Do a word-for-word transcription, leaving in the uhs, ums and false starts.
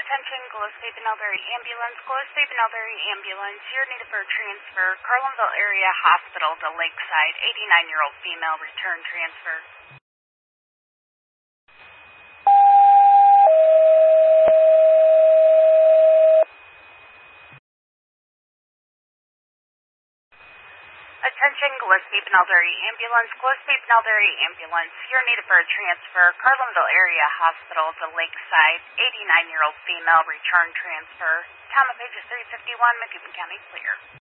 Attention, Gillespie Benelberry Ambulance. Gillespie Benelberry Ambulance. You're needed for a transfer. Carlinville Area Hospital to Lakeside. eighty-nine-year-old female. Return transfer. Attention, Gillespie Benelberry Ambulance. Gillespie Benelberry Ambulance. You're needed for a transfer. Carlinville Area Hospital to Lakeside. eighty-nine-year-old female. Return transfer. Time of page is three fifty-one. Macoupin County clear.